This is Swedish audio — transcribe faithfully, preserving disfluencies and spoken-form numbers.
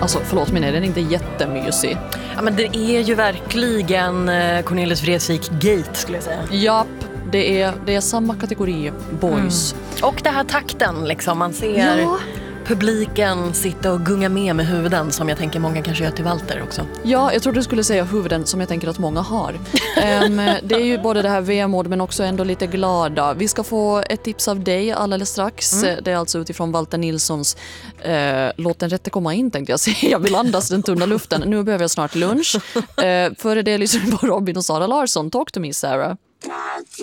Alltså förlåt mig, den är inte jättemysig. Ja, men det är ju verkligen Cornelis Vreeswijk Gate skulle jag säga. Japp, det är, det är samma kategori boys. Mm. Och det här takten liksom, man ser ja. publiken sitta och gunga med med huvuden som jag tänker många kanske gör till Walter också. Ja, jag trodde du skulle säga huvuden som jag tänker att många har. um, det är ju både det här vemod men också ändå lite glada. Vi ska få ett tips av dig alldeles strax. Mm. Det är alltså utifrån Walter Nilssons uh, låt den rätte komma in tänkte jag säga. Jag vill andas den tunna luften. Nu behöver jag snart lunch. Uh, före det lyssnar vi på Robin och Sara Larsson. Talk to me, Sarah.